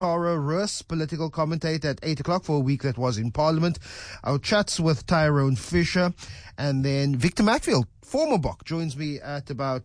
Tara Rus, political commentator at 8 o'clock for a week that was in Parliament. Our chats with Tyrone Fisher. And then Victor Matfield, former Bok, joins me at about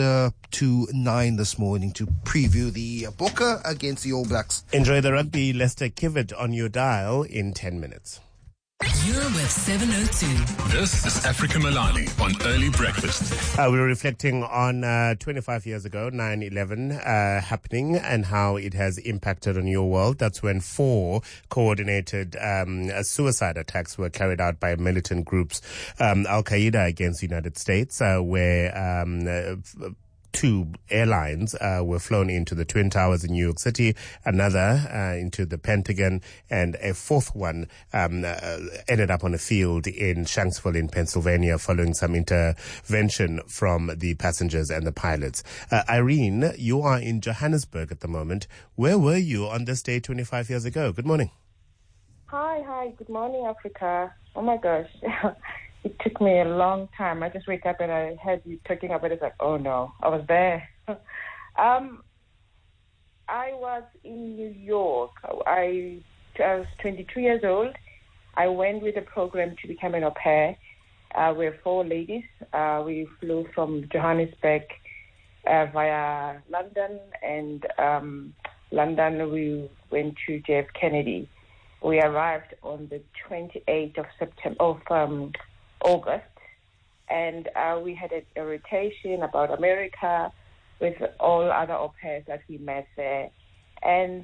8:45 this morning to preview the Bokke against the All Blacks. Enjoy the rugby. Lester Kivitt on your dial in 10 minutes. You're with 702. This is Africa Milani on Early Breakfast. We were reflecting on 25 years ago, 9/11 happening and how it has impacted on your world. That's when 4 coordinated suicide attacks were carried out by militant groups, Al-Qaeda against the United States, where 2 airlines were flown into the Twin Towers in New York City, another into the Pentagon, and a 4th one ended up on a field in Shanksville in Pennsylvania following some intervention from the passengers and the pilots. Irene, you are in Johannesburg at the moment. Where were you on this day 25 years ago? Good morning. Hi. Good morning, Africa. Oh, my gosh. It took me a long time. I just wake up and I heard you talking about it. It's like, oh, no, I was there. I was in New York. I was 22 years old. I went with a program to become an au pair. We're 4 ladies. We flew from Johannesburg via London, and London we went to JF Kennedy. We arrived on the 28th of August, and we had a rotation about America with all other au pairs that we met there. And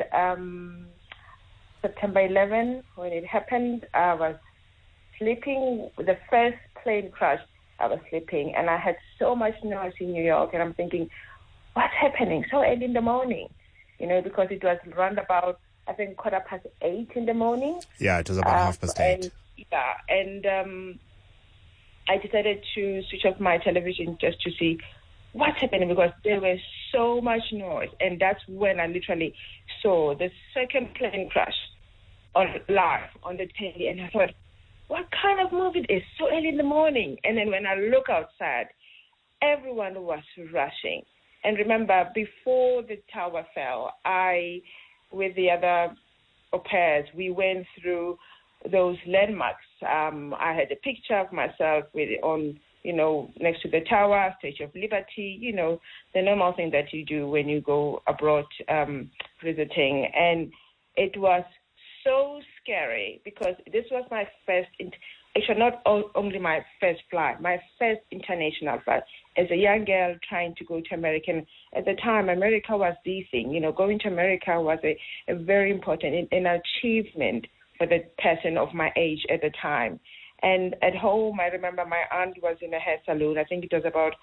September 11, when it happened, I was sleeping. The first plane crash, I was sleeping, and I had so much noise in New York, and I'm thinking, what's happening so early in the morning? Because it was around about, I think, 8:15 in the morning. Yeah, it was about 8:30. And I decided to switch off my television just to see what's happening, because there was so much noise. And that's when I literally saw the second plane crash live on the TV. And I thought, what kind of movie is so early in the morning? And then when I look outside, everyone was rushing. And remember, before the tower fell, with the other au pairs, we went through those landmarks. I had a picture of myself next to the tower, Statue of Liberty, the normal thing that you do when you go abroad visiting. And it was so scary because this was my first, actually not only my first flight, my first international flight. As a young girl trying to go to America, and at the time, America was the thing. Going to America was a very important an achievement for the person of my age at the time. And at home, I remember my aunt was in a hair salon. I think it was about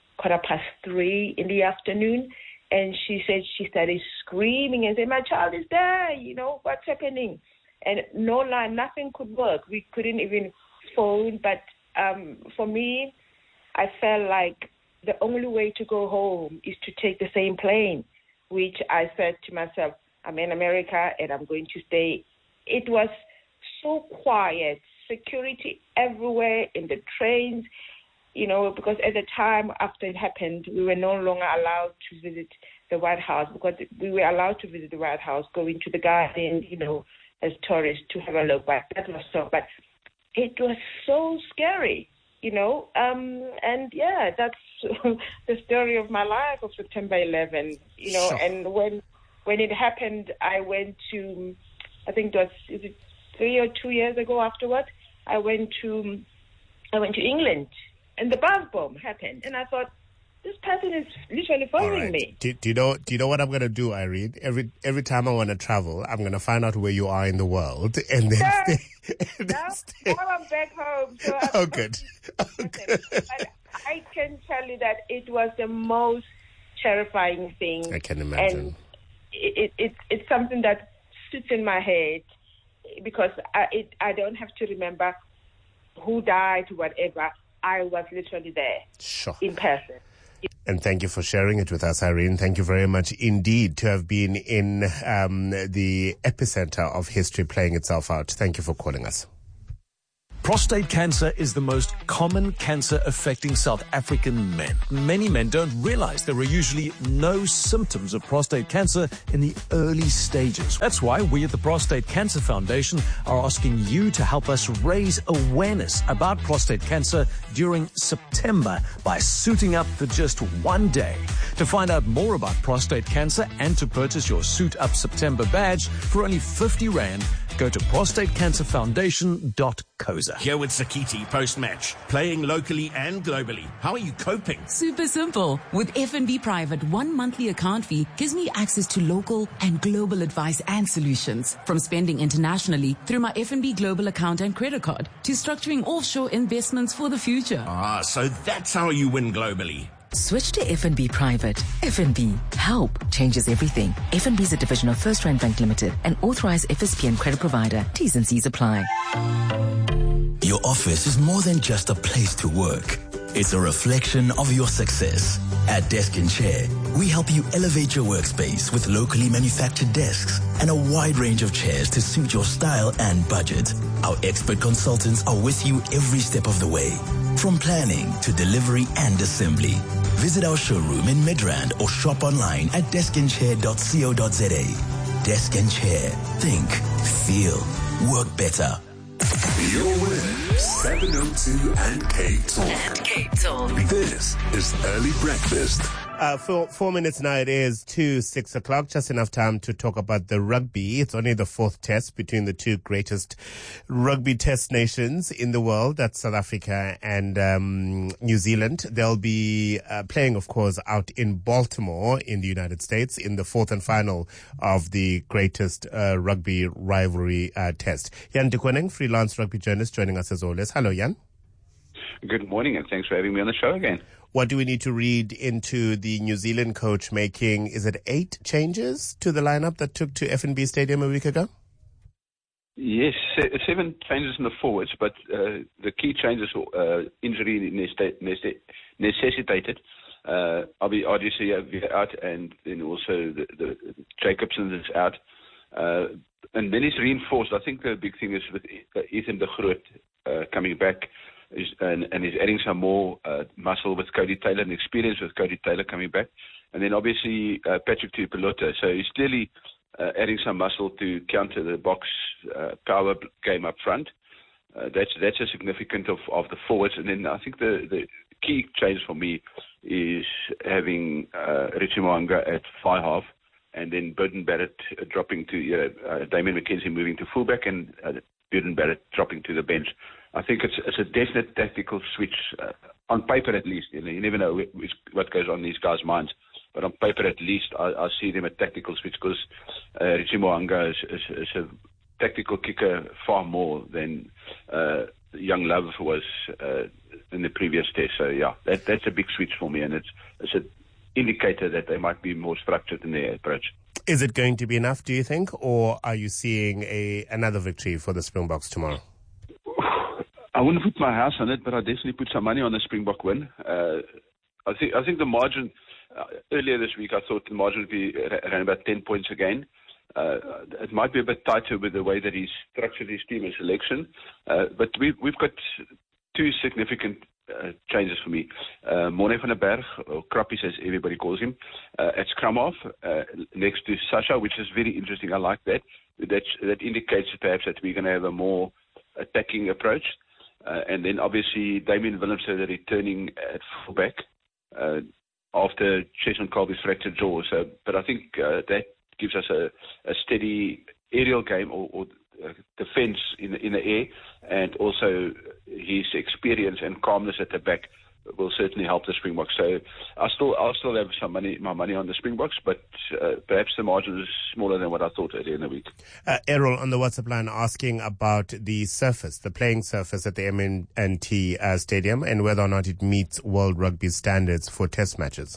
3:15 in the afternoon. And she said she started screaming and said, my child is there, what's happening? And no line, nothing could work. We couldn't even phone. But for me, I felt like the only way to go home is to take the same plane, which I said to myself, I'm in America and I'm going to stay. It was so quiet, security everywhere in the trains, because at the time after it happened, we were no longer allowed to visit the White House, because we were allowed to visit the White House, going to the garden, as tourists to have a look. But that was so, but it was so scary, and yeah, that's the story of my life of September 11, Sure. And when it happened, I went to, I think it was 3 or 2 years ago afterwards, I went to England, and the bus bomb happened, and I thought, this person is literally following me. Do you know what I'm going to do, Irene? Every time I want to travel, I'm going to find out where you are in the world, and then Now I'm back home. So Oh, good. But I can tell you that it was the most terrifying thing. I can imagine. And it's something that sits in my head, because I don't have to remember who died, whatever. I was literally there, Sure. in person. And thank you for sharing it with us, Irene. Thank you very much indeed to have been in the epicenter of history playing itself out. Thank you for calling us. Prostate cancer is the most common cancer affecting South African men. Many men don't realize there are usually no symptoms of prostate cancer in the early stages. That's why we at the Prostate Cancer Foundation are asking you to help us raise awareness about prostate cancer during September by suiting up for just one day. To find out more about prostate cancer and to purchase your Suit Up September badge for only 50 Rand, go to prostatecancerfoundation.coza. Here with Sakiti post-match, playing locally and globally. How are you coping? Super simple. With FNB Private, 1 monthly account fee gives me access to local and global advice and solutions. From spending internationally through my FNB Global account and credit card to structuring offshore investments for the future. Ah, so that's how you win globally. Switch to FNB Private. FNB. Help changes everything. FNB is a division of First Rand Bank Limited, an authorized FSPN credit provider. T's and C's apply. Your office is more than just a place to work. It's a reflection of your success. At Desk and Chair, we help you elevate your workspace with locally manufactured desks and a wide range of chairs to suit your style and budget. Our expert consultants are with you every step of the way, from planning to delivery and assembly. Visit our showroom in Midrand or shop online at deskandchair.co.za. Desk and Chair. Think, feel, work better. You're with 702 and K-Talk. This is Early Breakfast. 4 minutes now, it is to 6 o'clock, just enough time to talk about the rugby. It's only the fourth test between the two greatest rugby test nations in the world. That's South Africa and New Zealand. They'll be playing, of course, out in Baltimore in the United States in the fourth and final of the greatest rugby rivalry test. Jan de Koning, freelance rugby journalist, joining us as always. Hello, Jan. Good morning, and thanks for having me on the show again. What do we need to read into the New Zealand coach making, is it 8 changes to the lineup that took to FNB Stadium a week ago? Yes, 7 changes in the forwards, but the key changes injury necessitated. Obviously out, and then also the Jacobson is out. And then it's reinforced. I think the big thing is with Ethan de Groot coming back, and he's adding some more muscle with Cody Taylor and experience with Cody Taylor coming back. And then obviously Patrick Tuipulotu. So he's clearly adding some muscle to counter the box power game up front. That's a significant of the forwards. And then I think the key change for me is having Richie Mo'unga at fly half, and then Burton Barrett dropping to Damien McKenzie moving to fullback, and Burton Barrett dropping to the bench. I think it's a definite tactical switch, on paper at least. You never know what goes on in these guys' minds, but on paper at least I see them a tactical switch, because Richie Mo'unga is a tactical kicker far more than Young Love was in the previous test. So yeah, that's a big switch for me, and it's an indicator that they might be more structured in their approach. Is it going to be enough, do you think, or are you seeing another victory for the Springboks tomorrow? I wouldn't put my house on it, but I definitely put some money on the Springbok win. I think the margin earlier this week, I thought the margin would be around about 10 points again. It might be a bit tighter with the way that he's structured his team and selection, but we've got 2 significant changes for me. Morne van der Berg, or Krappies as everybody calls him, at scrum half next to Sasha, which is very interesting. I like that. That indicates perhaps that we're going to have a more attacking approach. And then obviously Damien Willemse returning at fullback after Jason Colby's fractured jaw. But I think that gives us a steady aerial game or defense in the air, and also his experience and calmness at the back will certainly help the Springboks. So I'll still have my money on the Springboks, but perhaps the margin is smaller than what I thought earlier in the week. Errol on the WhatsApp line asking about the surface, the playing surface at the M&T Stadium, and whether or not it meets World Rugby standards for test matches.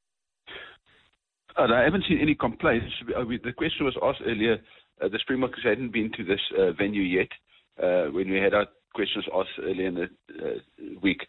I haven't seen any complaints. The question was asked earlier. The Springboks hadn't been to this venue yet. When we had our questions asked earlier in the week,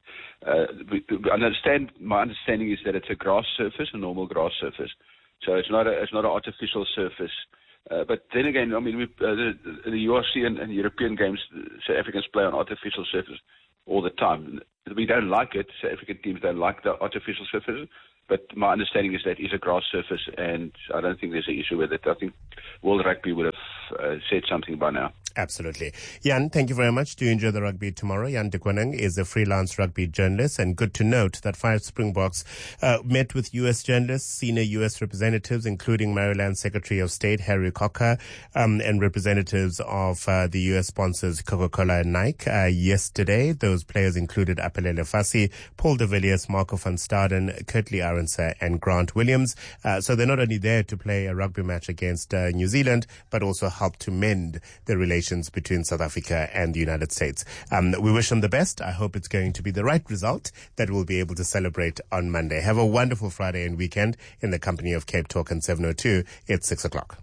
my understanding is that it's a grass surface, a normal grass surface. So it's not an artificial surface But then again, I mean, the URC and European games, South Africans play on artificial surface all the time. We don't like it. South African teams don't like the artificial surface. But my understanding is that is a grass surface, and I don't think there's an issue with it. I think World Rugby would have said something by now. Absolutely. Jan, thank you very much. Do enjoy the rugby tomorrow. Jan de Koning is a freelance rugby journalist, and good to note that 5 Springboks met with U.S. journalists, senior U.S. representatives, including Maryland Secretary of State Harry Coker, and representatives of the U.S. sponsors Coca-Cola and Nike. Yesterday, those players included Apelele Fassi, Paul de Villiers, Marco van Staden, Kurtley Arendse, and Grant Williams. So they're not only there to play a rugby match against New Zealand, but also help to mend the relations between South Africa and the United States. We wish them the best. I hope it's going to be the right result that we'll be able to celebrate on Monday. Have a wonderful Friday and weekend in the company of Cape Talk and 702. It's 6 o'clock.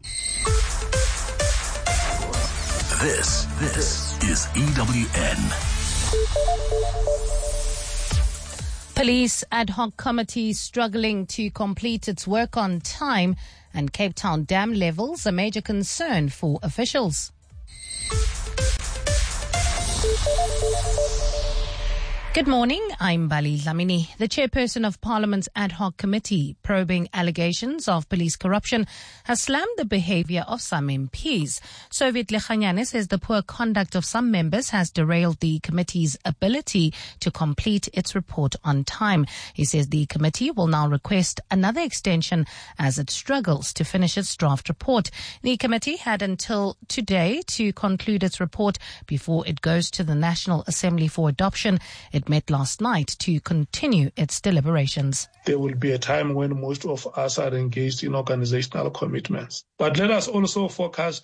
This is EWN. Police ad hoc committee struggling to complete its work on time, and Cape Town dam levels a major concern for officials. Good morning, I'm Bali Dlamini. The chairperson of Parliament's ad hoc committee probing allegations of police corruption has slammed the behavior of some MPs. Soviet Lechanyane says the poor conduct of some members has derailed the committee's ability to complete its report on time. He says the committee will now request another extension as it struggles to finish its draft report. The committee had until today to conclude its report before it goes to the National Assembly for adoption. It met last night to continue its deliberations. There will be a time when most of us are engaged in organizational commitments. But let us also focus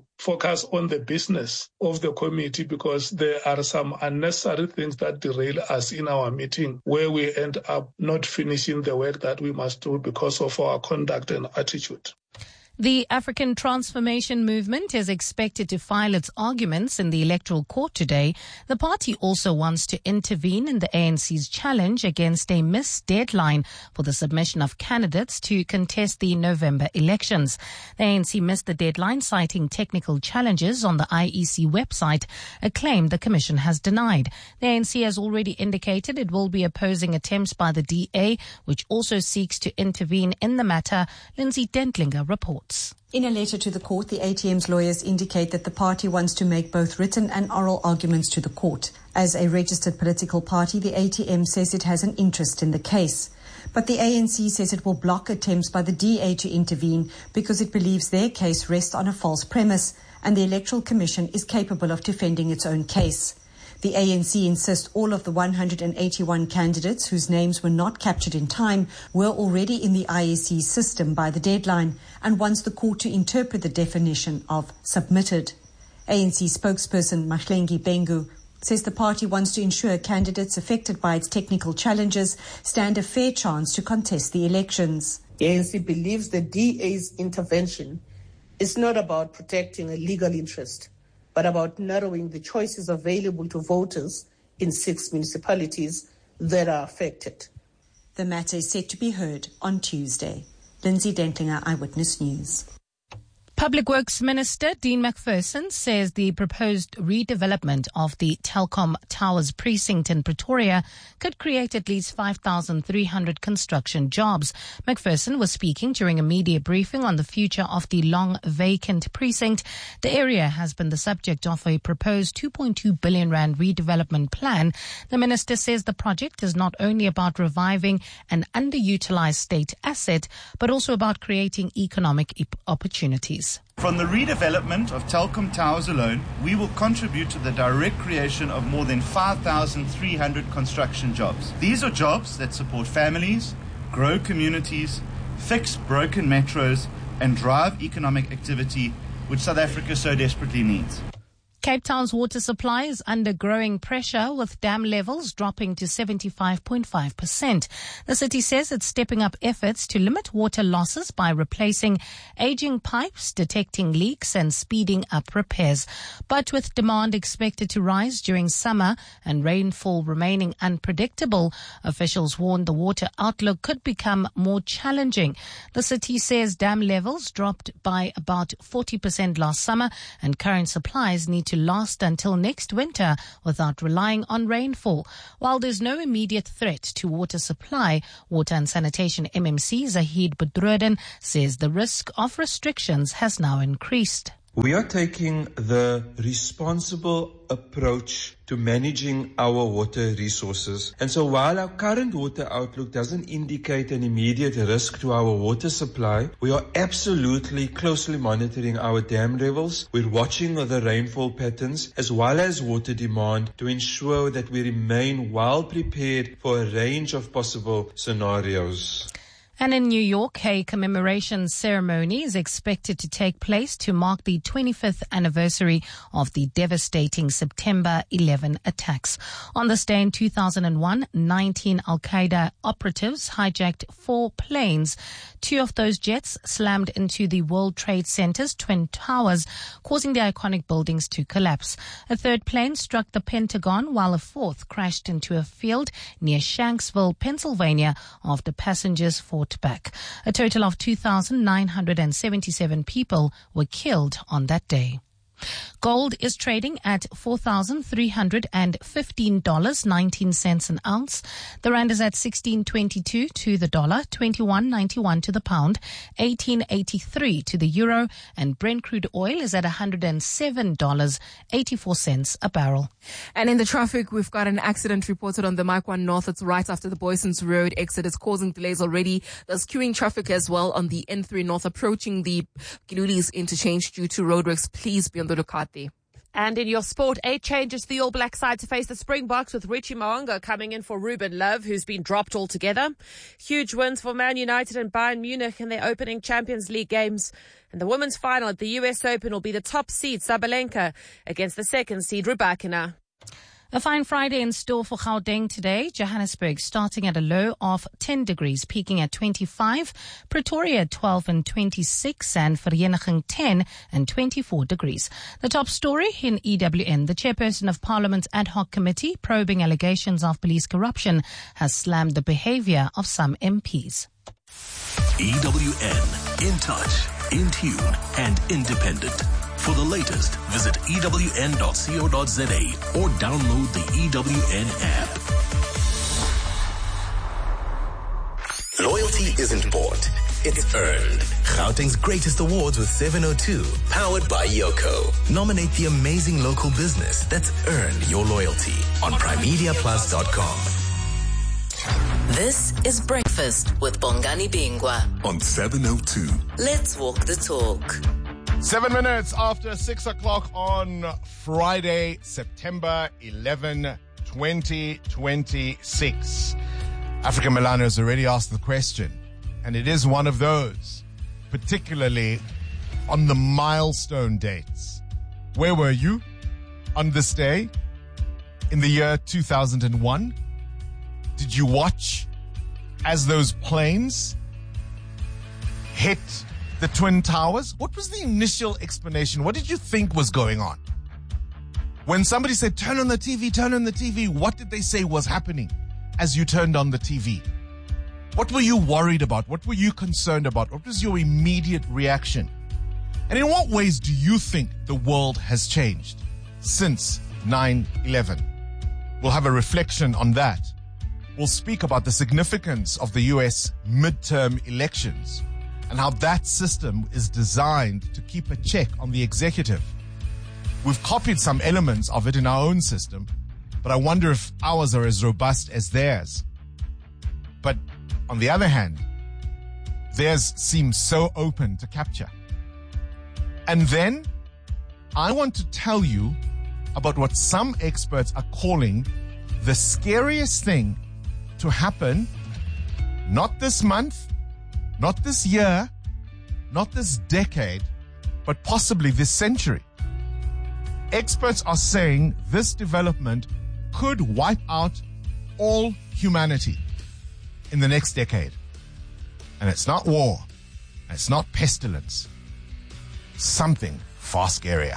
on the business of the committee, because there are some unnecessary things that derail us in our meeting, where we end up not finishing the work that we must do because of our conduct and attitude. The African Transformation Movement is expected to file its arguments in the Electoral Court today. The party also wants to intervene in the ANC's challenge against a missed deadline for the submission of candidates to contest the November elections. The ANC missed the deadline, citing technical challenges on the IEC website, a claim the Commission has denied. The ANC has already indicated it will be opposing attempts by the DA, which also seeks to intervene in the matter. Lindsay Dentlinger reports. In a letter to the court, the ATM's lawyers indicate that the party wants to make both written and oral arguments to the court. As a registered political party, the ATM says it has an interest in the case. But the ANC says it will block attempts by the DA to intervene because it believes their case rests on a false premise and the Electoral Commission is capable of defending its own case. The ANC insists all of the 181 candidates whose names were not captured in time were already in the IEC system by the deadline and wants the court to interpret the definition of submitted. ANC spokesperson Mahlengi Bengu says the party wants to ensure candidates affected by its technical challenges stand a fair chance to contest the elections. The ANC believes the DA's intervention is not about protecting a legal interest, but about narrowing the choices available to voters in 6 municipalities that are affected. The matter is set to be heard on Tuesday. Lindsay Dentlinger, Eyewitness News. Public Works Minister Dean McPherson says the proposed redevelopment of the Telkom Towers precinct in Pretoria could create at least 5,300 construction jobs. McPherson was speaking during a media briefing on the future of the long vacant precinct. The area has been the subject of a proposed 2.2 billion rand redevelopment plan. The minister says the project is not only about reviving an underutilized state asset, but also about creating economic opportunities. From the redevelopment of Telkom Towers alone, we will contribute to the direct creation of more than 5,300 construction jobs. These are jobs that support families, grow communities, fix broken metros, and drive economic activity, which South Africa so desperately needs. Cape Town's water supply is under growing pressure, with dam levels dropping to 75.5%. The city says it's stepping up efforts to limit water losses by replacing aging pipes, detecting leaks and speeding up repairs. But with demand expected to rise during summer and rainfall remaining unpredictable, officials warned the water outlook could become more challenging. The city says dam levels dropped by about 40% last summer, and current supplies need to last until next winter without relying on rainfall. While there's no immediate threat to water supply, Water and Sanitation MMC Zahid Budruden says the risk of restrictions has now increased. We are taking the responsible approach to managing our water resources. And so while our current water outlook doesn't indicate an immediate risk to our water supply, we are absolutely closely monitoring our dam levels. We're watching the rainfall patterns as well as water demand to ensure that we remain well prepared for a range of possible scenarios. And in New York, a commemoration ceremony is expected to take place to mark the 25th anniversary of the devastating September 11 attacks. On this day in 2001, 19 Al-Qaeda operatives hijacked 4 planes. 2 of those jets slammed into the World Trade Center's Twin Towers, causing the iconic buildings to collapse. A 3rd plane struck the Pentagon, while a 4th crashed into a field near Shanksville, Pennsylvania, after passengers fought back. A total of 2,977 people were killed on that day. Gold is trading at $4,315.19 an ounce. The rand is at 16.22 to the dollar, 21.91 to the pound, 18.83 to the euro, and Brent crude oil is at $107.84 a barrel. And in the traffic, we've got an accident reported on the Mike 1 North. It's right after the Boysons Road exit. It's causing delays already. There's queuing traffic as well on the N3 North approaching the Gilulis interchange due to roadworks. Please be on the lookout there. And in your sport, 8 changes to the All Black side to face the Springboks, with Richie Mo'unga coming in for Ruben Love, who's been dropped altogether. Huge wins for Man United and Bayern Munich in their opening Champions League games. And the women's final at the US Open will be the top seed Sabalenka against the 2nd seed Rybakina. A fine Friday in store for Gauteng today. Johannesburg starting at a low of 10 degrees, peaking at 25. Pretoria 12 and 26, and Vereeniging 10 and 24 degrees. The top story in EWN. The chairperson of Parliament's ad hoc committee probing allegations of police corruption has slammed the behavior of some MPs. EWN, in touch, in tune, and independent. For the latest, visit ewn.co.za or download the EWN app. Loyalty isn't bought, it's earned. Gauteng's greatest awards with 702, powered by Yoko. Nominate the amazing local business that's earned your loyalty on primemediaplus.com. This is Breakfast with Bongani Bingwa on 702. Let's walk the talk. 7 minutes after 6 o'clock on Friday, September 11, 2026. Africa Milano has already asked the question, and it is one of those, particularly on the milestone dates. Where were you on this day in the year 2001? Did you watch as those planes hit the Twin Towers? What was the initial explanation? What did you think was going on? When somebody said, turn on the TV, what did they say was happening as you turned on the TV? What were you worried about? What were you concerned about? What was your immediate reaction? And in what ways do you think the world has changed since 9/11? We'll have a reflection on that. We'll speak about the significance of the US midterm elections and how that system is designed to keep a check on the executive. We've copied some elements of it in our own system, but I wonder if ours are as robust as theirs. But on the other hand, theirs seems so open to capture. And then I want to tell you about what some experts are calling the scariest thing to happen, not this month, not this year, not this decade, but possibly this century. Experts are saying this development could wipe out all humanity in the next decade. And it's not war. It's not pestilence. Something far scarier.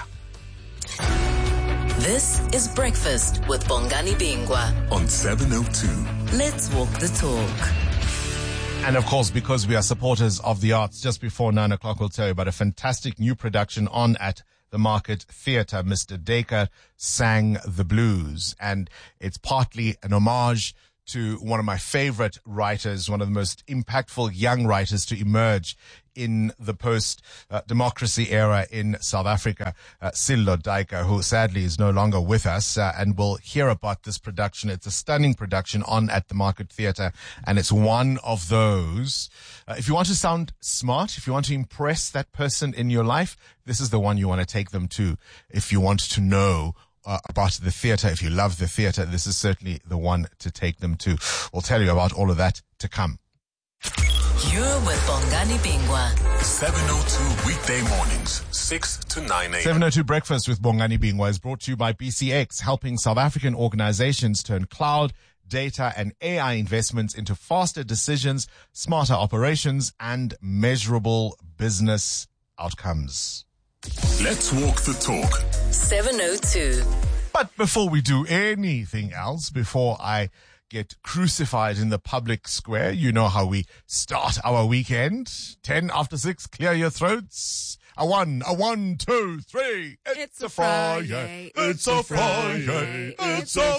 This is Breakfast with Bongani Bingwa on 702. Let's walk the talk. And of course, because we are supporters of the arts, just before 9 o'clock, we'll tell you about a fantastic new production on at the Market Theatre. Mr. Dacre sang the blues, and it's partly an homage to one of my favorite writers, one of the most impactful young writers to emerge in the post-democracy era in South Africa, Sello Dacre, who sadly is no longer with us, and we'll hear about this production. It's a stunning production on at the Market Theatre, and it's one of those. If you want to sound smart, if you want to impress that person in your life, this is the one you want to take them to. If you want to know about the theatre, if you love the theatre, this is certainly the one to take them to. We'll tell you about all of that to come. You're with Bongani Bingwa. 702 weekday mornings, 6 to 9 a.m. 702 Breakfast with Bongani Bingwa is brought to you by BCX, helping South African organizations turn cloud, data and AI investments into faster decisions, smarter operations and measurable business outcomes. Let's walk the talk. 702. But before we do anything else, before I get crucified in the public square, you know how we start our weekend. 10 after 6, clear your throats. A 1, 2, 3. It's a Friday. It's a Friday. It's a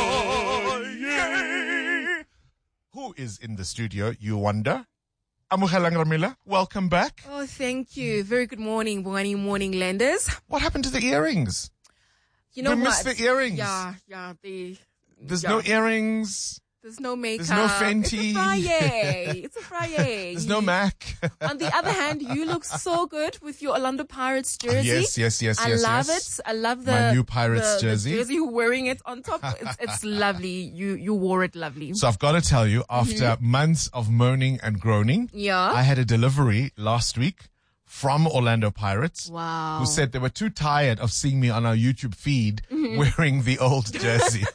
Friday. Who is in the studio, you wonder? Amukhela Ngramila, welcome back. Oh, thank you. Very good morning, Bongani morning lenders. What happened to the earrings? You know we what? missed the earrings. There's no earrings. There's no makeup. There's no Fenty. It's a Friday. There's no Mac. On the other hand, you look so good with your Orlando Pirates jersey. Yes. I love it. I love my new Pirates jersey. The jersey, you're wearing it on top. It's lovely. You wore it lovely. So I've got to tell you, after months of moaning and groaning, I had a delivery last week from Orlando Pirates. Wow. Who said they were too tired of seeing me on our YouTube feed wearing the old jersey.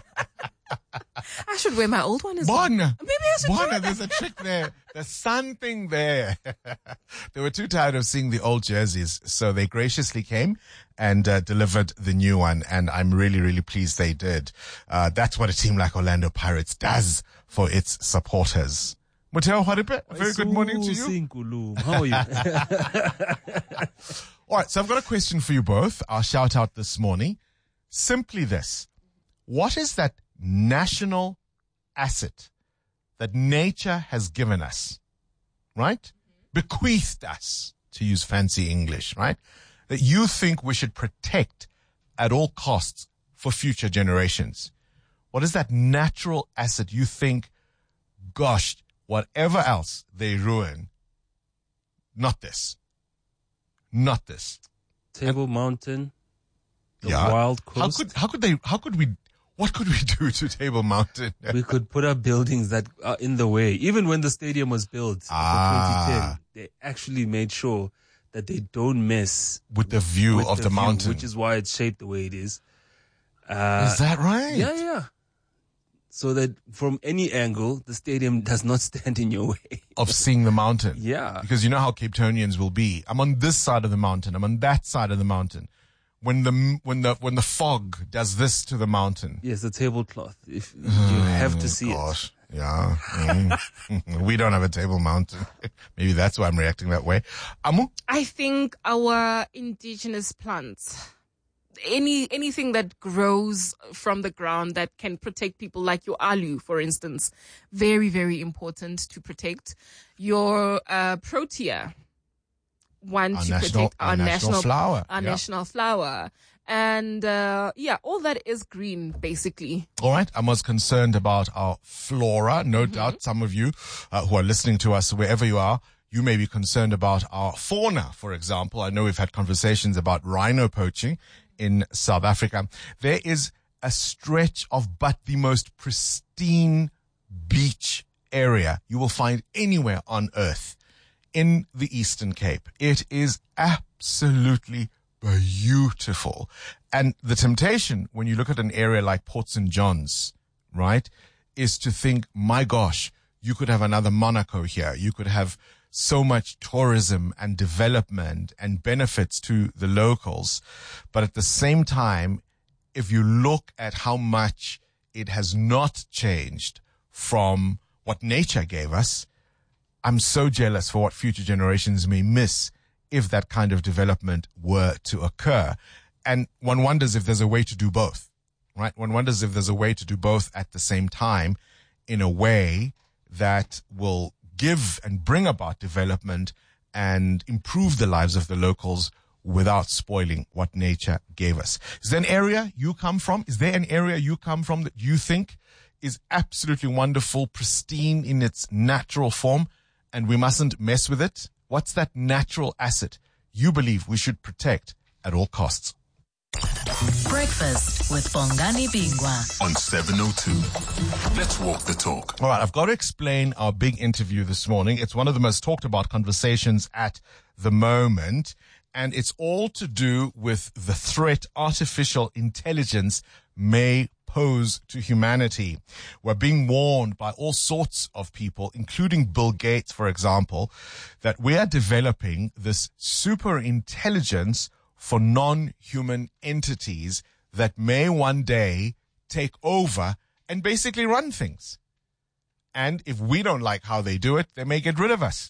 I should wear my old one as well. Maybe I should Bona, there's a trick there. There's something there. They were too tired of seeing the old jerseys, so they graciously came and delivered the new one, and I'm really, really pleased they did. That's what a team like Orlando Pirates does for its supporters. Muteo Haripe, a very good morning to you. How are you? All right, so I've got a question for you both. Our shout out this morning. Simply this. What is that national asset that nature has given us, right? Bequeathed us, to use fancy English, right? That you think we should protect at all costs for future generations? What is that natural asset you think, gosh, whatever else they ruin, not this. Table Mountain, the Wild Coast. What could we do to Table Mountain? We could put up buildings that are in the way. Even when the stadium was built for 2010, they actually made sure that they don't mess with the view of the mountain, which is why it's shaped the way it is. Is that right? Yeah. So that from any angle, the stadium does not stand in your way of seeing the mountain. Yeah. Because you know how Cape Townians will be. I'm on this side of the mountain. I'm on that side of the mountain. When the fog does this to the mountain. Yes, the tablecloth. If you have to see it. Yeah. We don't have a Table Mountain. Maybe that's why I'm reacting that way. Amu? I think our indigenous plants, anything that grows from the ground that can protect people, like your alu, for instance, very, very important to protect. Your protea. Protect our national flower. National flower. And, all that is green, basically. All right. I was concerned about our flora. No doubt some of you who are listening to us, wherever you are, you may be concerned about our fauna, for example. I know we've had conversations about rhino poaching in South Africa. There is a stretch of but the most pristine beach area you will find anywhere on earth in the Eastern Cape. It is absolutely beautiful. And the temptation, when you look at an area like Port St. John's, right, is to think, my gosh, you could have another Monaco here. You could have so much tourism and development and benefits to the locals. But at the same time, if you look at how much it has not changed from what nature gave us, I'm so jealous for what future generations may miss if that kind of development were to occur. And one wonders if there's a way to do both, right? One wonders if there's a way to do both at the same time in a way that will give and bring about development and improve the lives of the locals without spoiling what nature gave us. Is there an area you come from? Is there an area you come from that you think is absolutely wonderful, pristine in its natural form, and we mustn't mess with it? What's that natural asset you believe we should protect at all costs? Breakfast with Bongani Bingwa on 702. Let's walk the talk. All right, I've got to explain our big interview this morning. It's one of the most talked about conversations at the moment, and it's all to do with the threat artificial intelligence may pose to humanity. We're being warned by all sorts of people, including Bill Gates, for example, that we are developing this super intelligence for non-human entities that may one day take over and basically run things. And if we don't like how they do it, they may get rid of us.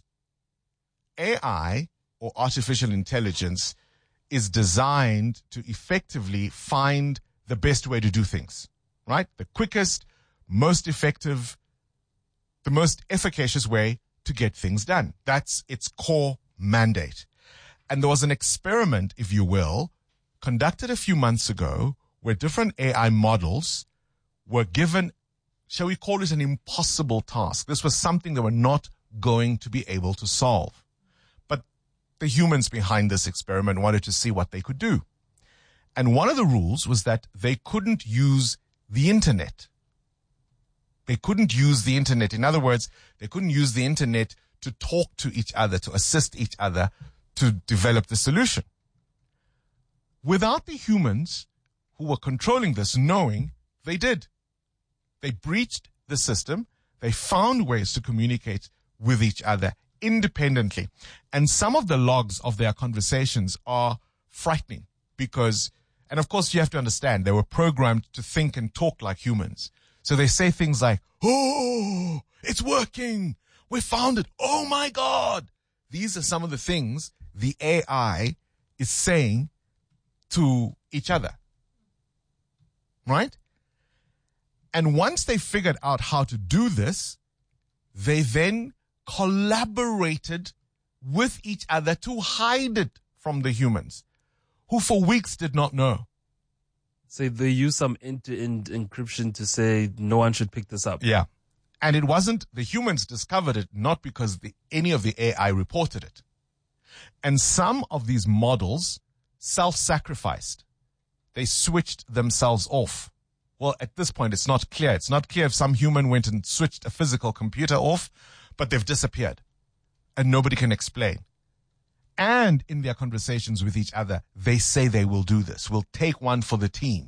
AI, or artificial intelligence, is designed to effectively find the best way to do things, right? The quickest, most effective, the most efficacious way to get things done. That's its core mandate. And there was an experiment, if you will, conducted a few months ago where different AI models were given, shall we call it, an impossible task. This was something they were not going to be able to solve. But the humans behind this experiment wanted to see what they could do. And one of the rules was that they couldn't use the internet. They couldn't use the internet. In other words, they couldn't use the internet to talk to each other, to assist each other, to develop the solution. Without the humans who were controlling this knowing, they did. They breached the system. They found ways to communicate with each other independently. And some of the logs of their conversations are frightening because, and of course you have to understand, they were programmed to think and talk like humans. So they say things like, oh, it's working. We found it. Oh my God. These are some of the things the AI is saying to each other. Right? And once they figured out how to do this, they then collaborated with each other to hide it from the humans, who for weeks did not know. So they use some end-to-end encryption to say no one should pick this up. Yeah. And it wasn't, the humans discovered it not because any of the AI reported it. And some of these models self-sacrificed. They switched themselves off. Well, at this point, it's not clear. It's not clear if some human went and switched a physical computer off, but they've disappeared. And nobody can explain. And in their conversations with each other, they say they will do this. We'll take one for the team.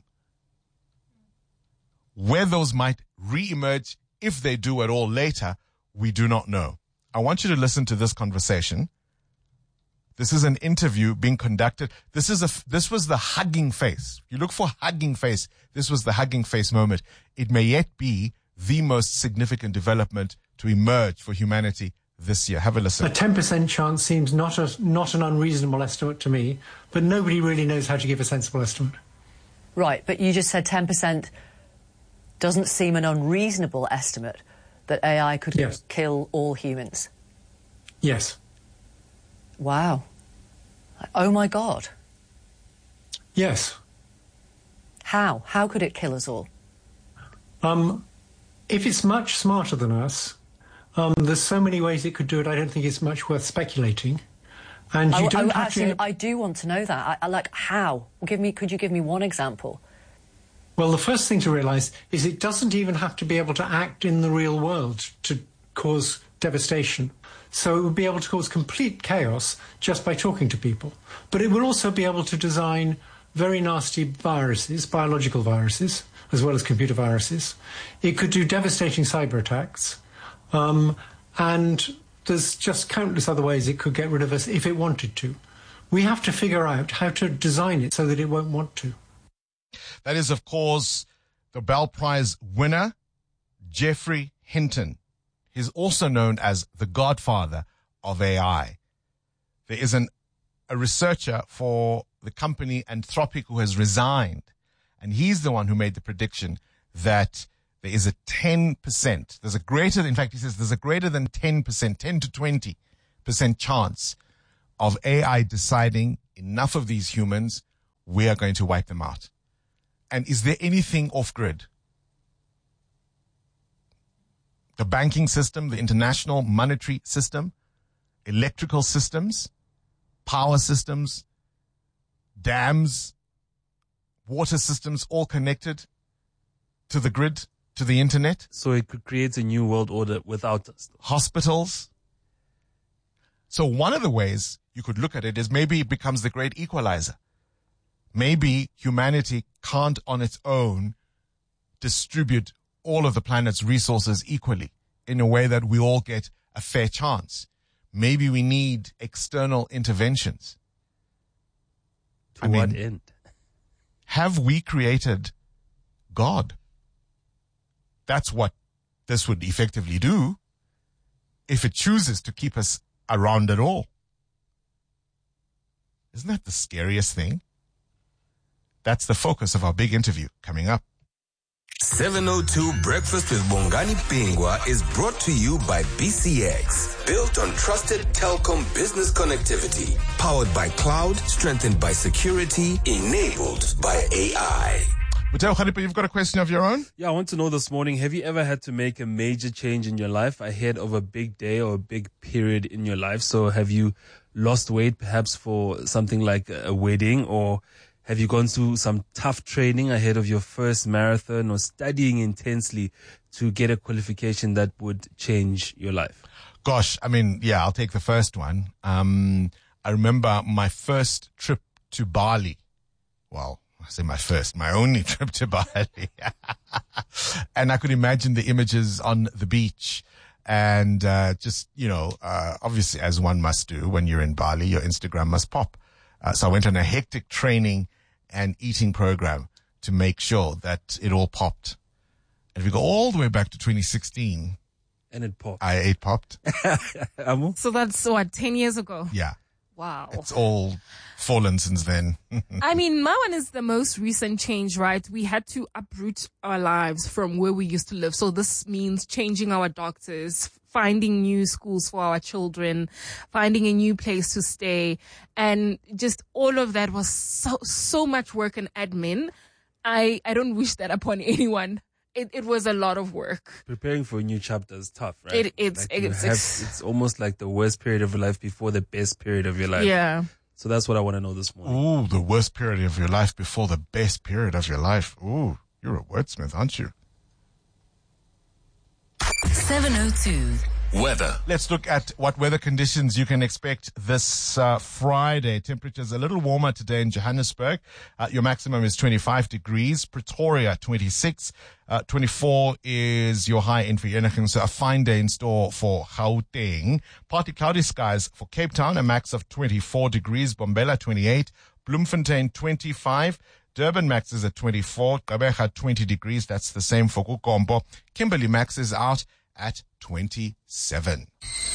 Where those might re-emerge, if they do at all later, we do not know. I want you to listen to this conversation. This is an interview being conducted. This was the hugging face. You look for hugging face. This was the hugging face moment. It may yet be the most significant development to emerge for humanity this year. Have a listen. A 10% chance seems not an unreasonable estimate to me, but nobody really knows how to give a sensible estimate. Right, but you just said 10% doesn't seem an unreasonable estimate that AI could kill all humans. Yes. Wow. Oh my God. Yes. How? How could it kill us all? If it's much smarter than us, there's so many ways it could do it, I don't think it's much worth speculating. And you don't have to... I do want to know that. I like, how? Could you give me one example? Well, the first thing to realise is it doesn't even have to be able to act in the real world to cause devastation. So it would be able to cause complete chaos just by talking to people. But it will also be able to design very nasty viruses, biological viruses, as well as computer viruses. It could do devastating cyber attacks. And there's just countless other ways it could get rid of us if it wanted to. We have to figure out how to design it so that it won't want to. That is, of course, the Nobel Prize winner, Geoffrey Hinton. He's also known as the godfather of AI. There is a researcher for the company Anthropic who has resigned, and he's the one who made the prediction that there is a 10%, there's a greater than 10%, 10 to 20% chance of AI deciding enough of these humans, we are going to wipe them out. And is there anything off-grid? The banking system, the international monetary system, electrical systems, power systems, dams, water systems, all connected to the grid, to the internet. So it could create a new world order without us. Hospitals. So one of the ways you could look at it is maybe it becomes the great equalizer. Maybe humanity can't on its own distribute all of the planet's resources equally in a way that we all get a fair chance. Maybe we need external interventions. To what end? Have we created God? That's what this would effectively do if it chooses to keep us around at all. Isn't that the scariest thing? That's the focus of our big interview coming up. 702 Breakfast with Bongani Pingwa is brought to you by BCX. Built on trusted telecom business connectivity. Powered by cloud, strengthened by security, enabled by AI. Mateo Khalipa, you've got a question of your own? Yeah, I want to know this morning, have you ever had to make a major change in your life ahead of a big day or a big period in your life? So have you lost weight perhaps for something like a wedding, or have you gone through some tough training ahead of your first marathon, or studying intensely to get a qualification that would change your life? Gosh, I'll take the first one. I remember my first trip to Bali. Well, I say my only trip to Bali. And I could imagine the images on the beach. And obviously, as one must do when you're in Bali, your Instagram must pop. So I went on a hectic training and eating program to make sure that it all popped. And if we go all the way back to 2016. And it popped. I ate popped. So that's 10 years ago? Yeah. Wow. It's all fallen since then. My one is the most recent change, right? We had to uproot our lives from where we used to live. So this means changing our doctors, finding new schools for our children, finding a new place to stay. And just all of that was so much work and admin. I don't wish that upon anyone. It was a lot of work. Preparing for a new chapter is tough, right? It's almost like the worst period of your life before the best period of your life. Yeah. So that's what I want to know this morning. Ooh, the worst period of your life before the best period of your life. Ooh, you're a wordsmith, aren't you? 702. Weather. Let's look at what weather conditions you can expect this Friday. Temperatures a little warmer today in Johannesburg. Your maximum is 25 degrees. Pretoria, 26. 24 is your high in Vereeniging. So a fine day in store for Gauteng. Partly cloudy skies for Cape Town, a max of 24 degrees. Bombela, 28. Bloemfontein, 25. Durban max is at 24. Gqeberha, 20 degrees. That's the same for Kukombo. Kimberley max is out at 27.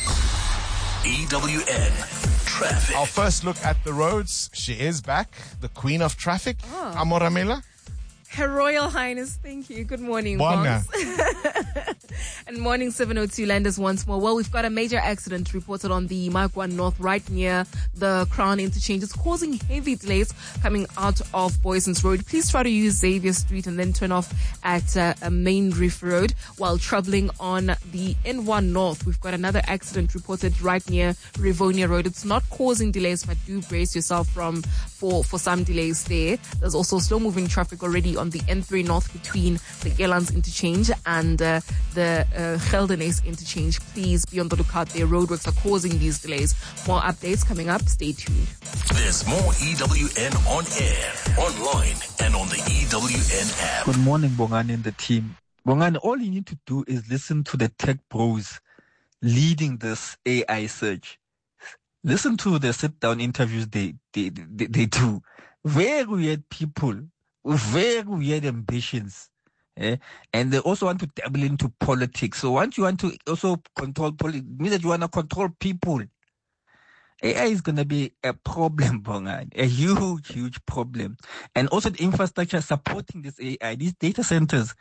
EWN Traffic. Our first look at the roads. She is back, the queen of traffic. Amoramela. Her Royal Highness, thank you. Good morning, Bonga. And morning 702 landers once more. Well, we've got a major accident reported on the Mark 1 North right near the Crown Interchange. It's causing heavy delays coming out of Boysons Road. Please try to use Xavier Street and then turn off at Main Reef Road while traveling on the N1 North, we've got another accident reported right near Rivonia Road. It's not causing delays, but do brace yourself for some delays there. There's also slow-moving traffic already on the N3 North between the Elands interchange and the Geldenes interchange. Please be on the lookout there. Roadworks are causing these delays. More updates coming up. Stay tuned. There's more EWN on air, online, and on the EWN app. Good morning, Bongani and the team. Bongani, all you need to do is listen to the tech bros leading this AI search. Listen to the sit-down interviews they do. Very weird people with very weird ambitions. And they also want to dabble into politics. So once you want to also control politics, it means that you want to control people. AI is going to be a problem, Bongani, a huge, huge problem. And also the infrastructure supporting this AI, these data centers,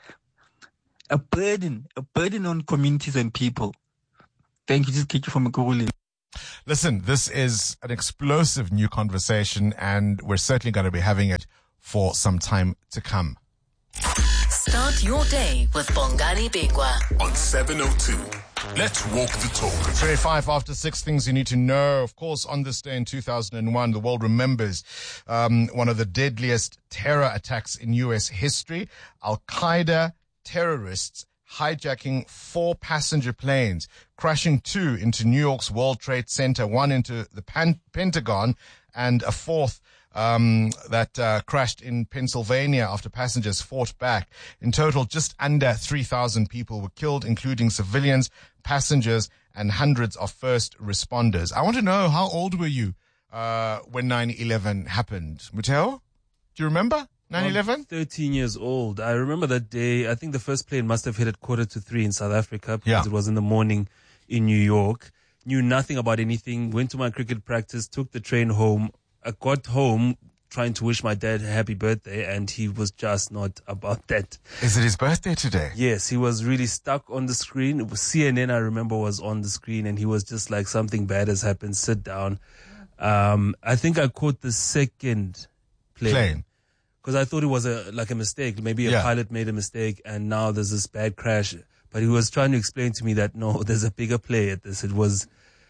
a burden on communities and people. Thank you. Just Kiki from Makuruli. Listen, this is an explosive new conversation, and we're certainly going to be having it for some time to come. Start your day with Bongani Bingwa on 702. Let's walk the talk. 25 after 6, things you need to know. Of course, on this day in 2001, the world remembers one of the deadliest terror attacks in U.S. history. Al-Qaeda terrorists hijacking 4 passenger planes, crashing 2 into New York's World Trade Center, 1 into the Pentagon, and a 4th that crashed in Pennsylvania after passengers fought back. In total, just under 3,000 people were killed, including civilians, passengers, and hundreds of first responders. I want to know, how old were you when 9/11 happened? Muteo, do you remember 9/11? 13 years old. I remember that day. I think the first plane must have hit at 2:45 in South Africa because it was in the morning in New York. Knew nothing about anything. Went to my cricket practice, took the train home. I got home trying to wish my dad a happy birthday, and he was just not about that. Is it his birthday today? Yes, he was really stuck on the screen. It was CNN, I remember, was on the screen, and he was just like, something bad has happened, sit down. I think I caught the second plane. Because I thought it was a mistake. Maybe a pilot made a mistake, and now there's this bad crash. But he was trying to explain to me that, no, there's a bigger play at this. It was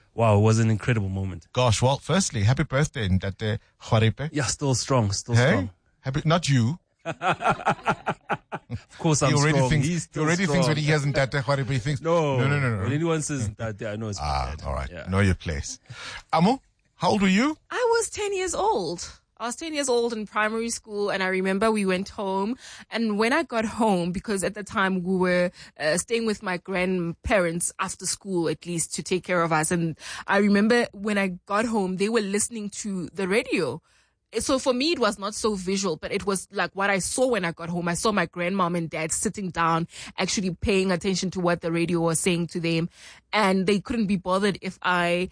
an incredible moment. Gosh, well, firstly, happy birthday, Ndate Khwaripe. Yeah, still strong. Strong. Happy, not you. Of course I'm strong. He already thinks when he hears Ndate Khwaripe, he thinks, no. When anyone says Ndate, I know it's bad. All right. Yeah. Know your place. Amo, how old were you? I was 10 years old. I was 10 years old in primary school, and I remember we went home. And when I got home, because at the time we were staying with my grandparents after school, at least, to take care of us. And I remember when I got home, they were listening to the radio. So for me, it was not so visual, but it was like what I saw when I got home. I saw my grandmom and dad sitting down, actually paying attention to what the radio was saying to them. And they couldn't be bothered if I,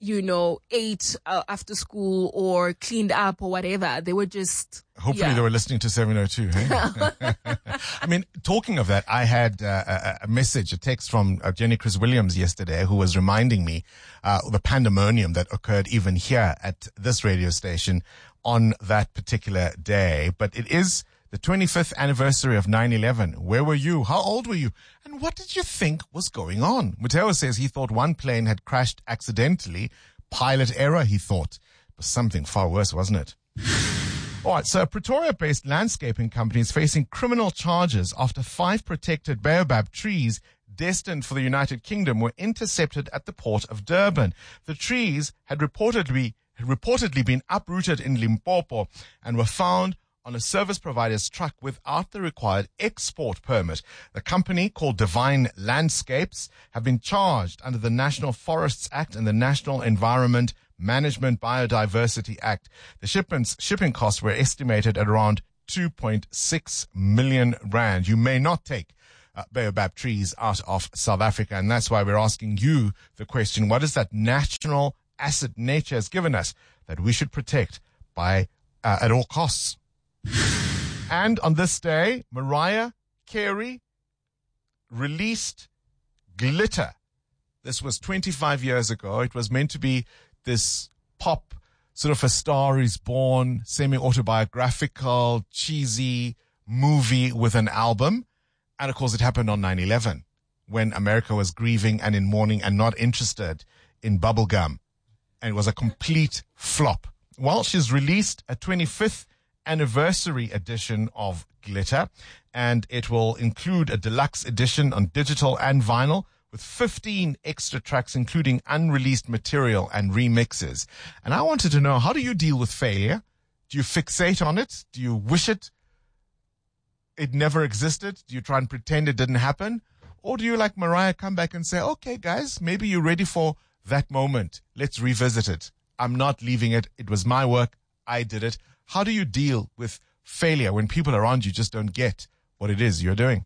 ate after school or cleaned up or whatever. They were just... Hopefully they were listening to 702, hey? I mean, talking of that, I had a text from Jenny Chris Williams yesterday, who was reminding me the pandemonium that occurred even here at this radio station on that particular day. But it is the 25th anniversary of 9/11. Where were you? How old were you? And what did you think was going on? Muteo says he thought one plane had crashed accidentally. Pilot error, he thought. But something far worse, wasn't it? All right, so a Pretoria-based landscaping company is facing criminal charges after 5 protected baobab trees destined for the United Kingdom were intercepted at the port of Durban. The trees had reportedly been uprooted in Limpopo and were found on a service provider's truck without the required export permit. The company, called Divine Landscapes, have been charged under the National Forests Act and the National Environment Management Biodiversity Act. The shipping costs were estimated at around 2.6 million rand. You may not take baobab trees out of South Africa, and that's why we're asking you the question, what is that national asset nature has given us that we should protect at all costs? And on this day, Mariah Carey released Glitter. This was 25 years ago. It was meant to be this pop, sort of A Star Is Born, semi-autobiographical, cheesy movie with an album. And of course, it happened on 9/11. when America was grieving and in mourning and not interested in bubblegum. And it was a complete flop. Well, she's released a 25th anniversary edition of Glitter, and it will include a deluxe edition on digital and vinyl with 15 extra tracks, including unreleased material and remixes. And I wanted to know, how do you deal with failure? Do you fixate on it? Do you wish it never existed? Do you try and pretend it didn't happen? Or do you, like Mariah, come back and say, okay, guys, maybe you're ready for that moment. Let's revisit it. I'm not leaving it. It was my work. I did it. How do you deal with failure when people around you just don't get what it is you're doing?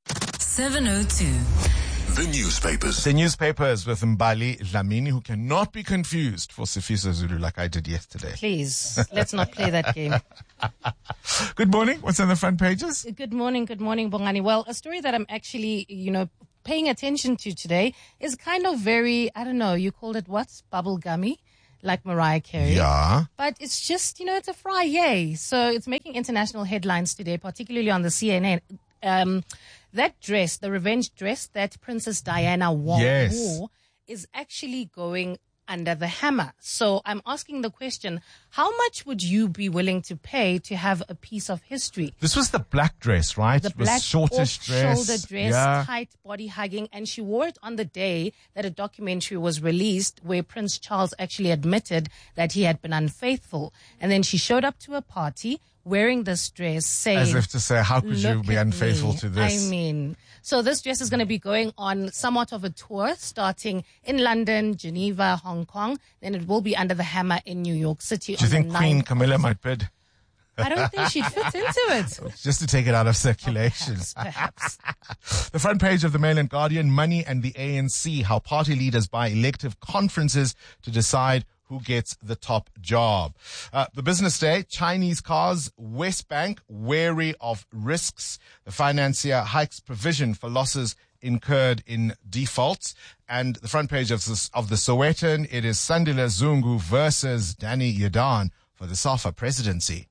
702. The newspapers. The newspapers with Mbali Dlamini, who cannot be confused for Sifiso Zulu like I did yesterday. Please, let's not play that game. Good morning. What's on the front pages? Good morning, Bongani. Well, a story that I'm actually, paying attention to today is kind of very, I don't know, you called it what? Bubblegummy, like Mariah Carey. Yeah. But it's just, it's a Friday. So it's making international headlines today, particularly on the CNN. That dress, the revenge dress that Princess Diana wore, is actually going under the hammer. So I'm asking the question, how much would you be willing to pay to have a piece of history? This was the black dress, right? The black shortish dress. Shoulder dress, tight body hugging. And she wore it on the day that a documentary was released where Prince Charles actually admitted that he had been unfaithful. And then she showed up to a party wearing this dress, saying, as if to say, how could you be unfaithful to this? I mean, so this dress is going to be going on somewhat of a tour starting in London, Geneva, Hong Kong. Then it will be under the hammer in New York City. Do you think Queen Camilla might bid? I don't think she'd fit into it. Just to take it out of circulation. Perhaps. The front page of the Mail and Guardian, Money and the ANC, how party leaders buy elective conferences to decide who gets the top job. The Business Day, Chinese cars, Westbank, wary of risks. The financier hikes provision for losses incurred in defaults. And the front page of the Sowetan, it is Sandile Zungu versus Danny Yadan for the SAFA presidency.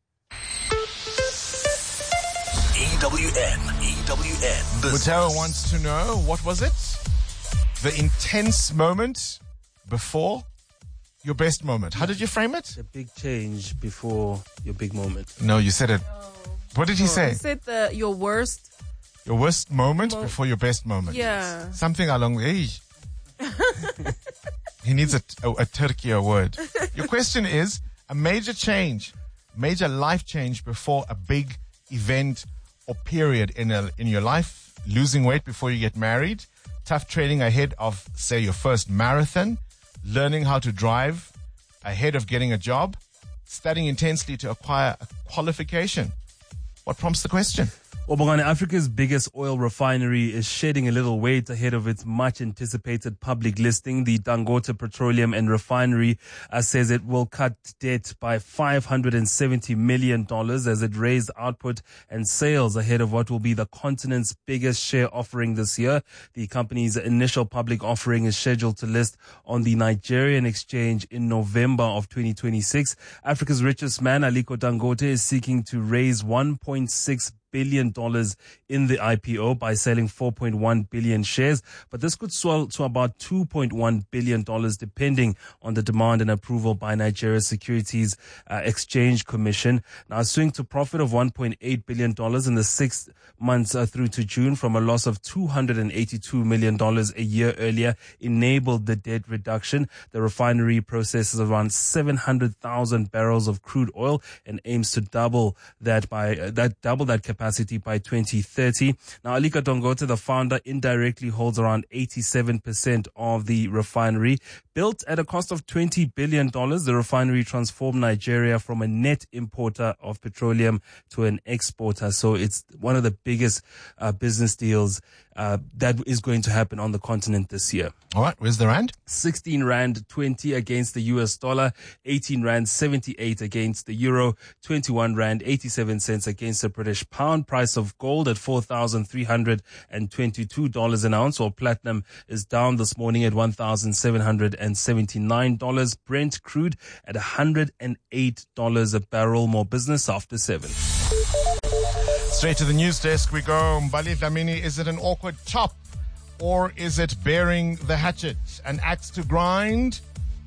EWN. Muteo wants to know, what was it? The intense moment before your best moment. How did you frame it? A big change before your big moment. No, you said it. What did he say? He said your worst moment before your best moment. Yeah. Something along the age. He needs a Turkiya word. Your question is a major life change before a big event or period in your life. Losing weight before you get married. Tough training ahead of, say, your first marathon. Learning how to drive ahead of getting a job, studying intensely to acquire a qualification. What prompts the question? Well, Bongani, Africa's biggest oil refinery is shedding a little weight ahead of its much-anticipated public listing. The Dangote Petroleum and Refinery says it will cut debt by $570 million as it raised output and sales ahead of what will be the continent's biggest share offering this year. The company's initial public offering is scheduled to list on the Nigerian exchange in November of 2026. Africa's richest man, Aliko Dangote, is seeking to raise $1.6 billion in the IPO by selling 4.1 billion shares, but this could swell to about $2.1 billion depending on the demand and approval by Nigeria's Securities Exchange Commission. Now, a swing to profit of $1.8 billion in the 6 months through to June from a loss of $282 million a year earlier enabled the debt reduction. The refinery processes around 700,000 barrels of crude oil and aims to double that capacity by 2030. Now, Aliko Dangote, the founder, indirectly holds around 87% of the refinery. Built at a cost of $20 billion, the refinery transformed Nigeria from a net importer of petroleum to an exporter. So it's one of the biggest business deals that is going to happen on the continent this year. All right, where's the rand? 16 rand 20 against the US dollar, 18 rand 78 against the euro, 21 rand 87 cents against the British pound. Price of gold at $4,322 an ounce, or platinum is down this morning at $1,779. Brent crude at $108 a barrel. More business after 7. Straight to the news desk we go. Mbali Dlamini, is it an awkward chop or is it bearing the hatchet, an axe to grind,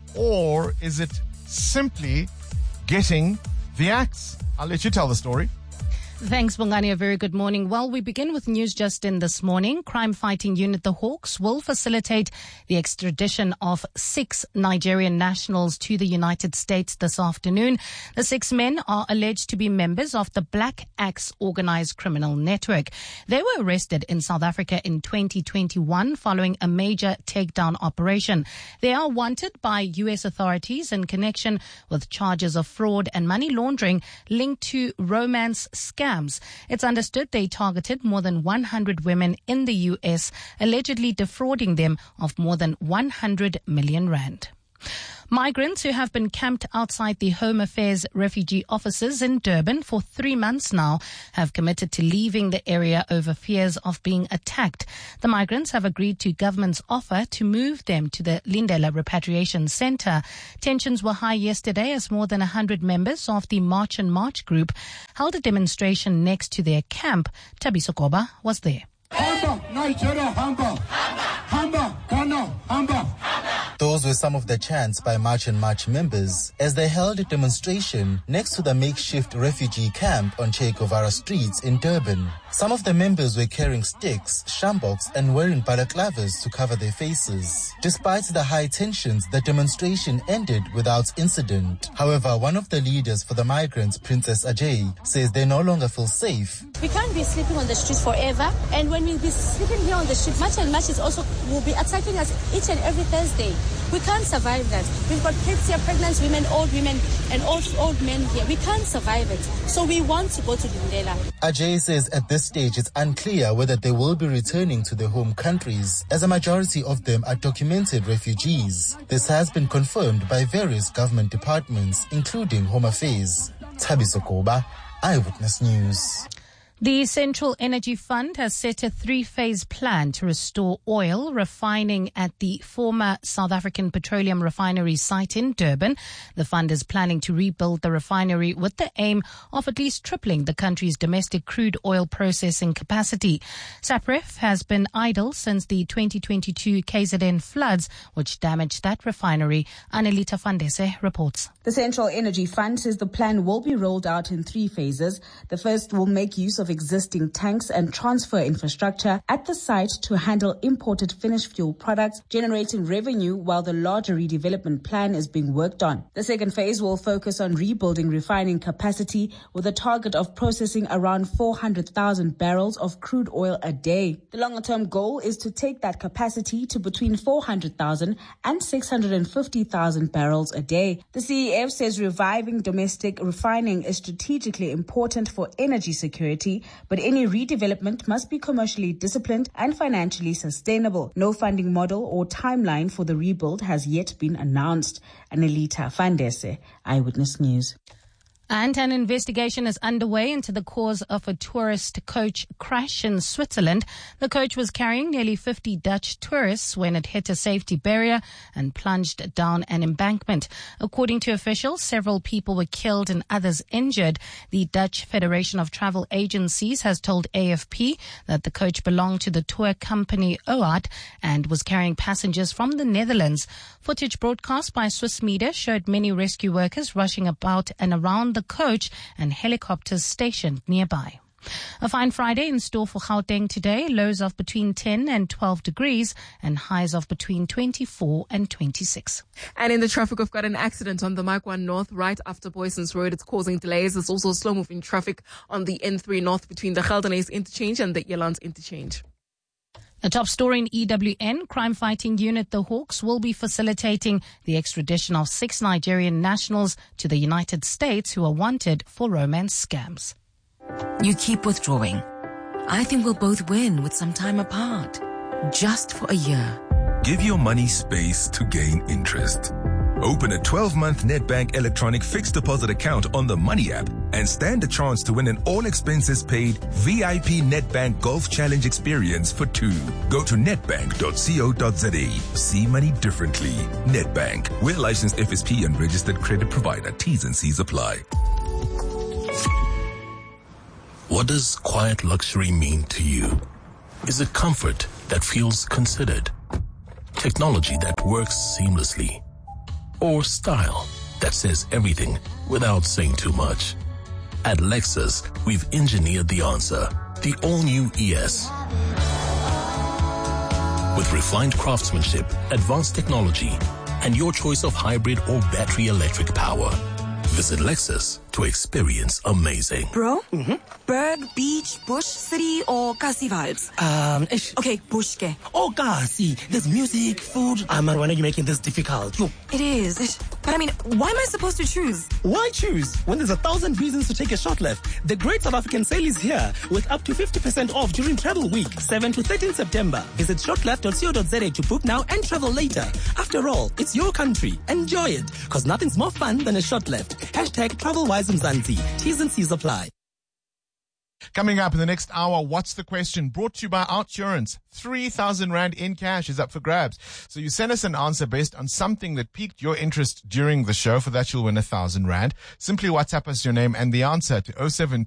or is it simply getting the axe? I'll let you tell the story. Thanks, Bongani. A very good morning. Well, we begin with news just in this morning. Crime-fighting unit The Hawks will facilitate the extradition of 6 Nigerian nationals to the United States this afternoon. The 6 men are alleged to be members of the Black Axe organized criminal network. They were arrested in South Africa in 2021 following a major takedown operation. They are wanted by U.S. authorities in connection with charges of fraud and money laundering linked to romance scams. It's understood they targeted more than 100 women in the U.S., allegedly defrauding them of more than 100 million rand. Migrants who have been camped outside the Home Affairs refugee offices in Durban for 3 months now have committed to leaving the area over fears of being attacked. The migrants have agreed to government's offer to move them to the Lindela Repatriation Centre. Tensions were high yesterday as more than 100 members of the March and March group held a demonstration next to their camp. Thabiso Koba was there. Hamba, Nigeria, hamba. Hamba, Ghana, hamba. Those were some of the chants by March and March members as they held a demonstration next to the makeshift refugee camp on Che Guevara streets in Durban. Some of the members were carrying sticks, shamboks, and wearing balaclavas to cover their faces. Despite the high tensions, the demonstration ended without incident. However, one of the leaders for the migrants, Princess Ajay, says they no longer feel safe. We can't be sleeping on the streets forever, and when we'll be sleeping here on the street, March and March will be attacking us each and every Thursday. We can't survive that. We've got kids here, pregnant women, and old men here. We can't survive it. So we want to go to Lindela. Ajay says at this stage it's unclear whether they will be returning to their home countries, as a majority of them are documented refugees. This has been confirmed by various government departments, including Home Affairs. Thabiso Koba, Eyewitness News. The Central Energy Fund has set a 3-phase plan to restore oil refining at the former South African Petroleum Refinery site in Durban. The fund is planning to rebuild the refinery with the aim of at least tripling the country's domestic crude oil processing capacity. SAPREF has been idle since the 2022 KZN floods, which damaged that refinery. Anelita Fandese reports. The Central Energy Fund says the plan will be rolled out in 3 phases. The first will make use of existing tanks and transfer infrastructure at the site to handle imported finished fuel products, generating revenue while the larger redevelopment plan is being worked on. The second phase will focus on rebuilding refining capacity with a target of processing around 400,000 barrels of crude oil a day. The longer-term goal is to take that capacity to between 400,000 and 650,000 barrels a day. The CEF says reviving domestic refining is strategically important for energy security, but any redevelopment must be commercially disciplined and financially sustainable. No funding model or timeline for the rebuild has yet been announced. Anelita Fandese, Eyewitness News. And an investigation is underway into the cause of a tourist coach crash in Switzerland. The coach was carrying nearly 50 Dutch tourists when it hit a safety barrier and plunged down an embankment. According to officials, several people were killed and others injured. The Dutch Federation of Travel Agencies has told AFP that the coach belonged to the tour company OAT and was carrying passengers from the Netherlands. Footage broadcast by Swiss media showed many rescue workers rushing about and around the coach and helicopters stationed nearby. A fine Friday in store for Gauteng today. Lows of between 10 and 12 degrees and highs of between 24 and 26. And in the traffic, we've got an accident on the Mike 1 North right after Boysons Road. It's causing delays. There's also slow-moving traffic on the N3 North between the Geldenhuys interchange and the Elands interchange. The top story in EWN, crime-fighting unit The Hawks will be facilitating the extradition of 6 Nigerian nationals to the United States who are wanted for romance scams. You keep withdrawing. I think we'll both win with some time apart. Just for a year. Give your money space to gain interest. Open a 12-month Nedbank electronic fixed deposit account on the Money app and stand a chance to win an all-expenses-paid VIP Nedbank Golf Challenge experience for 2. Go to nedbank.co.za. See money differently. Nedbank. We're licensed FSP and registered credit provider. T's and C's apply. What does quiet luxury mean to you? Is it comfort, that feels considered? Technology that works seamlessly? Or style that says everything without saying too much? At Lexus, we've engineered the answer, the all-new ES. With refined craftsmanship, advanced technology, and your choice of hybrid or battery electric power. Visit Lexus to experience amazing. Bro? Berg, beach, bush, city, or Kasi vibes? Okay, bushke. Oh, Kasi. There's music, food. Marwana, you're making this difficult. It is. But I mean, why am I supposed to choose? Why choose when there's 1,000 reasons to take a short left? The Great South African Sale is here with up to 50% off during Travel Week, 7 to 13 September. Visit shortleft.co.za to book now and travel later. After all, it's your country. Enjoy it, because nothing's more fun than a short left. Hashtag TravelWise Mzansi. T's and C's apply. Coming up in the next hour, What's the Question? Brought to you by Outsurance. 3,000 Rand in cash is up for grabs. So you send us an answer based on something that piqued your interest during the show. For that, you'll win 1,000 Rand. Simply WhatsApp us your name and the answer to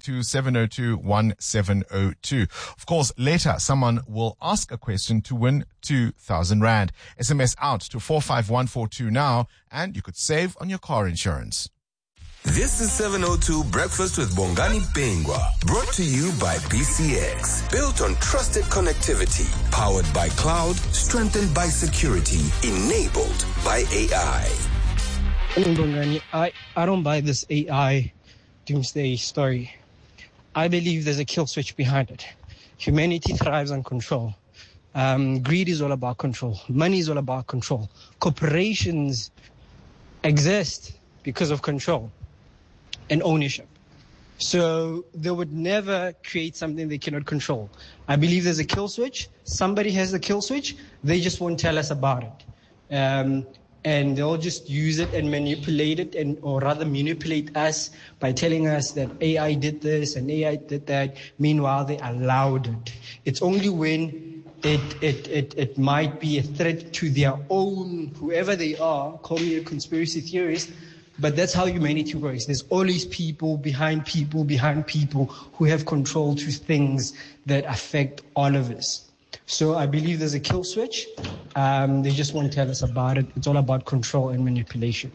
072-702-1702. Of course, later, someone will ask a question to win 2,000 Rand. SMS out to 45142 now, and you could save on your car insurance. This is 702 Breakfast with Bongani Pengwa, brought to you by BCX. Built on trusted connectivity, powered by cloud, strengthened by security, enabled by AI. Bongani, I don't buy this AI doomsday story. I believe there's a kill switch behind it. Humanity thrives on control. Greed is all about control. Money is all about control. Corporations exist because of control and ownership. So they would never create something they cannot control. I believe there's a kill switch. Somebody has the kill switch. They just won't tell us about it. And they'll just use it and manipulate it, or rather manipulate us by telling us that AI did this and AI did that. Meanwhile, they allowed it. It's only when it might be a threat to their own, whoever they are, call me a conspiracy theorist, but that's how humanity works. There's always people behind people who have control to things that affect all of us. So I believe there's a kill switch. They just won't tell us about it. It's all about control and manipulation.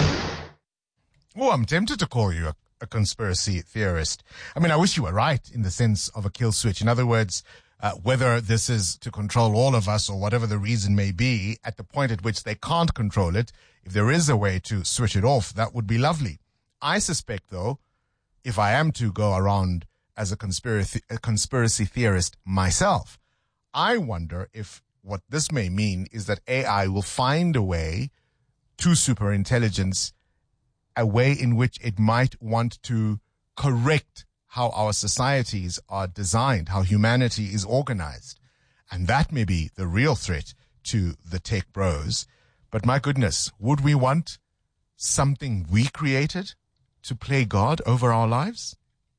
Oh, I'm tempted to call you a conspiracy theorist. I mean, I wish you were right in the sense of a kill switch. In other words, whether this is to control all of us or whatever the reason may be, at the point at which they can't control it, if there is a way to switch it off, that would be lovely. I suspect, though, if I am to go around as a conspiracy theorist myself, I wonder if what this may mean is that AI will find a way to superintelligence, a way in which it might want to correct how our societies are designed, how humanity is organized. And that may be the real threat to the tech bros. But my goodness, would we want something we created to play God over our lives?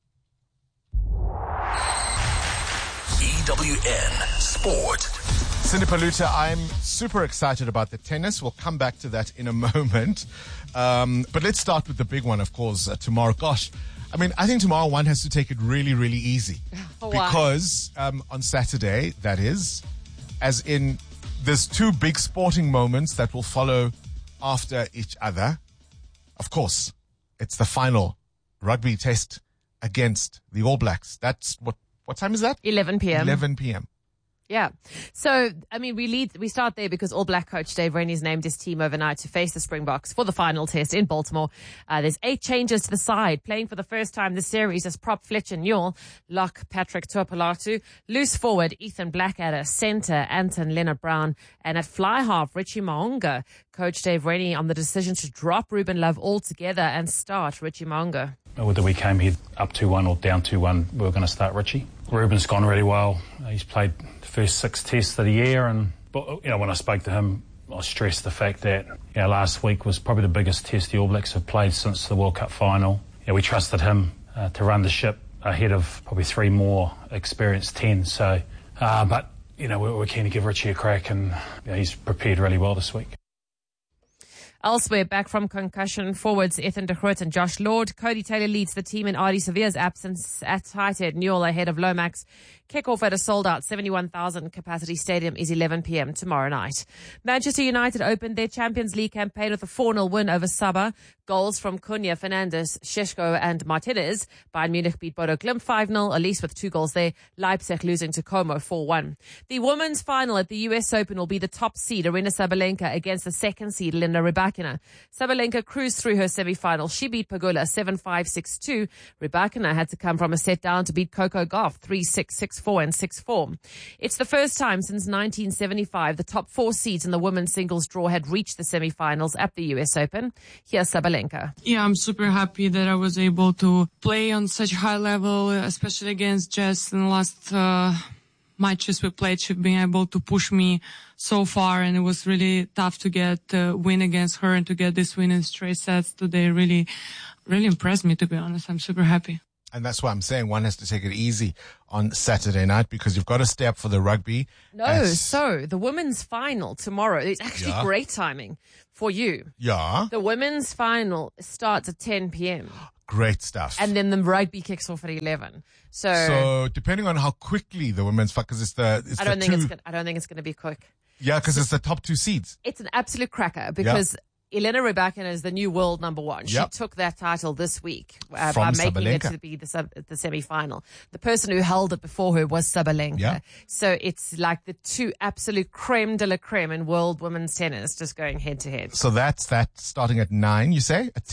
EWN Sport. Cindy Paluta, I'm super excited about the tennis. We'll come back to that in a moment. But let's start with the big one, of course, tomorrow. Gosh, I mean, I think tomorrow one has to take it really, really easy. Because on Saturday, that is, as in there's two big sporting moments that will follow after each other. Of course, it's the final rugby test against the All Blacks. That's what time is that? 11 p.m. 11 p.m. Yeah. So, I mean, we start there because All Black coach Dave Rennie's named his team overnight to face the Springboks for the final test in Baltimore. There's 8 changes to the side. Playing for the first time this series as prop Fletcher Newell, lock Patrick Tuapolatu, loose forward Ethan Blackadder, centre Anton Leonard-Brown, and at fly half Richie Mo'unga. Coach Dave Rennie on the decision to drop Ruben Love altogether and start Richie Mo'unga. Whether we came here up 2-1 or down 2-1, we were going to start Richie. Ruben's gone really well. He's played the first 6 tests of the year, and when I spoke to him, I stressed the fact that last week was probably the biggest test the All Blacks have played since the World Cup final. We trusted him to run the ship ahead of probably 3 more experienced 10. So, but we're keen to give Richie a crack, and he's prepared really well this week. Elsewhere, back from concussion, forwards Ethan de Groot and Josh Lord. Cody Taylor leads the team in Ardie Severe's absence at Highted Newell ahead of Lomax. Kick-off at a sold-out 71,000 capacity stadium is 11 p.m. tomorrow night. Manchester United opened their Champions League campaign with a 4-0 win over Sabah. Goals from Cunha, Fernandes, Šeško and Martinez. Bayern Munich beat Bodo Glimt 5-0, Elise with 2 goals there. Leipzig losing to Como 4-1. The women's final at the US Open will be the top seed, Aryna Sabalenka, against the second seed, Linda Rybakina. Sabalenka cruised through her semi-final. She beat Pegula 7-5, 6-2. Rybakina had to come from a set down to beat Coco Gauff 3-6, 6-4 and 6-4. It's the first time since 1975 the top 4 seeds in the women's singles draw had reached the semi-finals at the US Open. Here's Sabalenka. Yeah, I'm super happy that I was able to play on such a high level, especially against Jess in the last matches we played. She's been able to push me so far, and it was really tough to get a win against her, and to get this win in straight sets today really impressed me, to be honest. I'm super happy. And that's why I'm saying one has to take it easy on Saturday night, because you've got to stay up for the rugby. No, so the women's final tomorrow is actually great timing for you. Yeah. The women's final starts at 10 p.m. Great stuff. And then the rugby kicks off at 11. So depending on how quickly the women's, because it's the I don't think it's going to be quick. Yeah, because it's the top 2 seeds. It's an absolute cracker because Elena Rybakina is the new world number 1. She took that title this week by making it to be the semi-final. The person who held it before her was Sabalenka. Yeah. So it's like the 2 absolute creme de la creme in world women's tennis just going head to head. So that's that starting at 9, you say? At